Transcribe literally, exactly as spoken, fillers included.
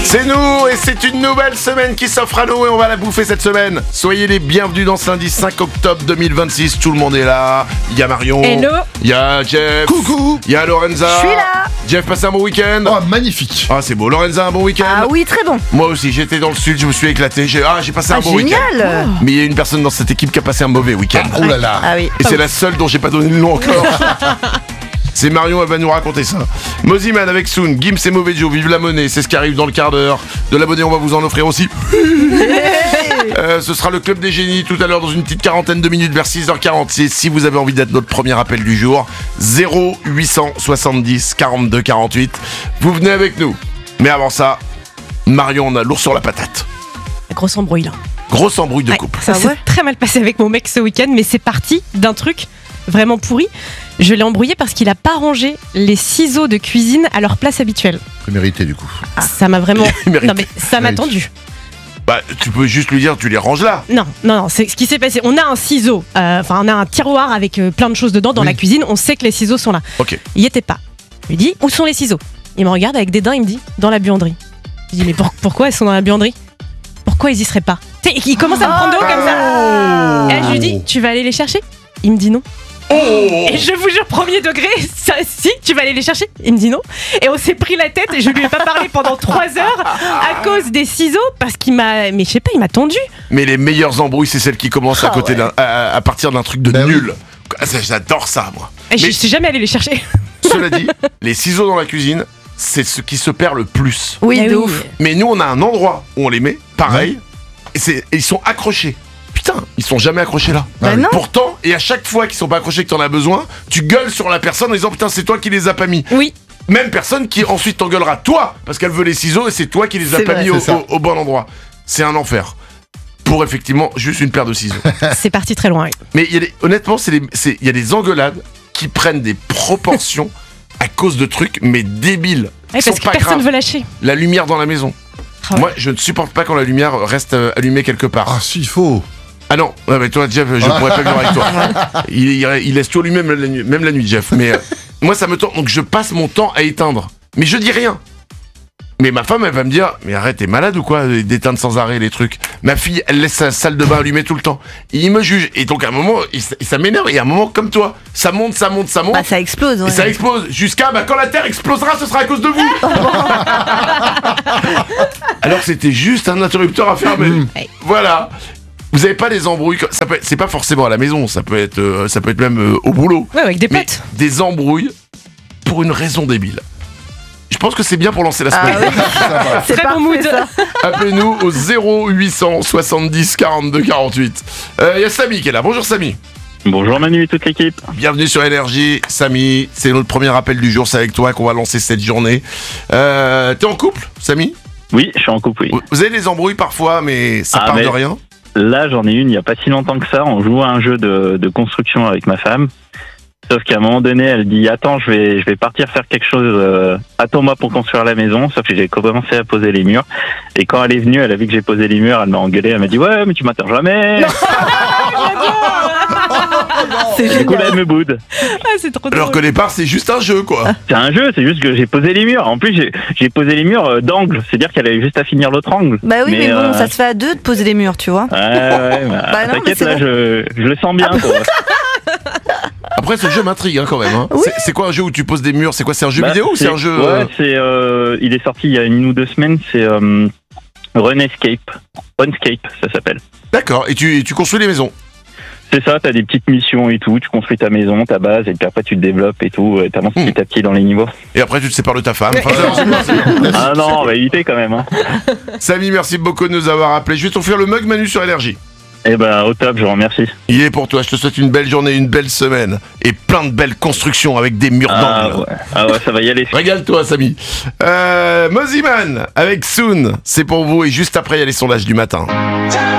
C'est nous et c'est une nouvelle semaine qui s'offre à nous et on va la bouffer cette semaine. Soyez les bienvenus dans ce lundi cinq octobre deux mille vingt-six. Tout le monde est là. Il y a Marion. Hello. Il y a Jeff. Coucou. Il y a Lorenza. Je suis là. Jeff, passez un bon week-end. Oh, magnifique. Ah, c'est beau. Lorenza, un bon week-end. Ah oui, très bon. Moi aussi, j'étais dans le sud, je me suis éclaté. J'ai, ah, j'ai passé un Ah, bon week-end. génial. Mais il y a une personne dans cette équipe qui a passé un mauvais week-end. Oh là là. Ah oui. Et c'est la seule dont j'ai pas donné le nom encore. C'est Marion, elle va nous raconter ça. Moziman avec Soon, Gims et Mauvais Joe, vive la monnaie, c'est ce qui arrive dans le quart d'heure. De la monnaie, on va vous en offrir aussi. euh, ce sera le Club des Génies tout à l'heure dans une petite quarantaine de minutes vers six heures quarante-six. Si vous avez envie d'être notre premier appel du jour, zéro huit cent soixante-dix quarante-deux quarante-huit. Vous venez avec nous. Mais avant ça, Marion, on a lourd sur la patate. Grosse embrouille là. Grosse embrouille de Ouais, couple. ça Ça s'est s'est très mal passé avec mon mec ce week-end, mais c'est parti d'un truc vraiment pourri. Je l'ai embrouillé parce qu'il a pas rangé les ciseaux de cuisine à leur place habituelle. C'est mérité du coup. Ça m'a vraiment. Il mérite. Non mais ça m'a Mérite. tendu. Bah, tu peux juste lui dire, tu les ranges là. Non, non, non, c'est ce qui s'est passé. On a un ciseau, euh, enfin on a un tiroir avec euh, plein de choses dedans dans Oui. la cuisine. On sait que les ciseaux sont là. Ok. Il y était pas. Je lui dis où sont les ciseaux. Il me regarde avec dédain. Il me dit dans la buanderie. Je dis mais pour- pourquoi ils sont dans la buanderie? Pourquoi ils y seraient pas? Tu sais, il commence à me prendre de haut comme ça. Et là, je lui dis tu vas aller les chercher? Il me dit non. Et je vous jure, premier degré, ça, si, tu vas aller les chercher? Il me dit non. Et on s'est pris la tête et je lui ai pas parlé pendant trois heures à cause des ciseaux parce qu'il m'a. Mais je sais pas, il m'a tendu. Mais les meilleures embrouilles, c'est celles qui commencent à Ah côté ouais. d'un, à, à partir d'un truc de Bah oui. nul. Ah, ça, J'adore ça, moi. Et je Mais- suis jamais allé les chercher. Cela dit, les ciseaux dans la cuisine, c'est ce qui se perd le plus. Oui, Ah de oui. ouf. Mais nous, on a un endroit où on les met, pareil, et, c'est, et ils sont accrochés. Putain, ils sont jamais accrochés là. Bah non. Pourtant, et à chaque fois qu'ils sont pas accrochés, que t'en as besoin, tu gueules sur la personne en disant putain, c'est toi qui les as pas mis. Oui. Même personne qui ensuite t'engueulera toi parce qu'elle veut les ciseaux et c'est toi qui les as C'est pas vrai, mis au, c'est ça. au- au bon endroit. C'est un enfer. Pour effectivement juste une paire de ciseaux. C'est parti très loin. Oui. Mais il y a des- honnêtement, c'est des- c'est- il y a des engueulades qui prennent des proportions à cause de trucs mais débiles. Ouais, Qui sont parce que pas personne graves. veut lâcher. La lumière dans la maison. Ah ouais. Moi, je ne supporte pas quand la lumière reste euh, allumée quelque part. Ah si, il faut. Ah non, ouais, mais toi, Jeff, je pourrais pas vivre avec toi. Il, il- il laisse tout allumé même la nuit, même la nuit Jeff. Mais euh, moi, ça me tend. Donc, je passe mon temps à éteindre. Mais je dis rien. Mais ma femme, elle va me dire, mais arrête, t'es malade ou quoi d'éteindre sans arrêt les trucs. Ma fille, elle laisse sa salle de bain allumée tout le temps. Et il me juge. Et donc, à un moment, il- ça m'énerve. Et à un moment, comme toi, ça monte, ça monte, ça monte. Bah, ça explose. Et Ouais. ça explose jusqu'à bah, quand la Terre explosera, ce sera à cause de vous. Alors que c'était juste un interrupteur à fermer. Ouais. Voilà. Vous avez pas des embrouilles comme- ça peut être- c'est pas forcément à la maison, ça peut être euh, ça peut être même euh, au boulot. Ouais, avec des Mais potes. des embrouilles pour une raison débile. Je pense que c'est bien pour lancer la Ah semaine. oui. C'est Très bon parfait, mood. ça. Appelez-nous au zéro huit cent soixante-dix quarante-deux quarante-huit. Il y a Samy qui est là. Bonjour Samy. Bonjour Manu et toute l'équipe. Bienvenue sur Énergie. Samy, c'est notre premier appel du jour. C'est avec toi qu'on va lancer cette journée. Euh, T'es en couple, Samy? Oui, je suis en couple, oui. Vous avez des embrouilles parfois, mais ça Ah, part mais- de rien. Là, j'en ai une il n'y a pas si longtemps que ça. On joue à un jeu de, de construction avec ma femme. Sauf qu'à un moment donné, elle dit attends, je vais, je vais partir faire quelque chose. Euh, attends-moi pour construire la maison. Sauf que j'ai commencé à poser les murs. Et quand elle est venue, elle a vu que j'ai posé les murs. Elle m'a engueulé. Elle m'a dit ouais, mais tu m'attends jamais. C'est Du coup, là, génial. elle me boude. Ah, c'est trop Alors drôle. qu'au départ, c'est juste un jeu, quoi. C'est un jeu. C'est juste que j'ai posé les murs. En plus, j'ai, j'ai posé les murs euh, d'angle. C'est-à-dire qu'elle avait juste à finir l'autre angle. Bah oui, mais, bon, euh, ça se fait à deux de poser des murs, tu vois. Ouais, ouais, bah, Bah non, mais t'inquiète, c'est là, bon. je, je le sens bien. quoi. Après, ce jeu m'intrigue hein, quand même. Hein. Oui. C'est, c'est quoi un jeu où tu poses des murs? C'est quoi? C'est un jeu Bah, vidéo ou c'est un jeu Ouais, euh, c'est. euh, il est sorti il y a une ou deux semaines. C'est euh, Runescape. Runescape, ça s'appelle. D'accord. Et tu, tu construis les maisons. C'est ça. T'as des petites missions et tout. Tu construis ta maison, ta base, et puis après tu te développes et tout. Et t'avances Hmm. petit à petit dans les niveaux. Et après, tu te sépares de ta femme. Enfin, c'est bien, c'est bien. Ah non, on va éviter quand même. Hein. Samy, merci beaucoup de nous avoir appelés. Je vais t'offrir le mug Manu sur Énergie. Eh ben, au top, je vous remercie. Il est pour toi. Je te souhaite une belle journée, une belle semaine et plein de belles constructions avec des murs Ah d'angle. ouais. ah ouais, ça va y aller. Régale-toi, Samy. Euh, Moziman avec Soon, c'est pour vous. Et juste après, il y a les sondages du matin.